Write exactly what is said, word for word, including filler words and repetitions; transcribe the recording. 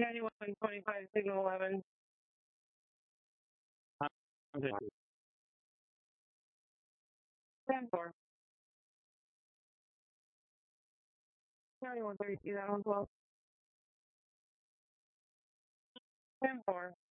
ninety-one twenty-five, signal eleven. ten four. ninety-one thirty-two, that one's well. ten four.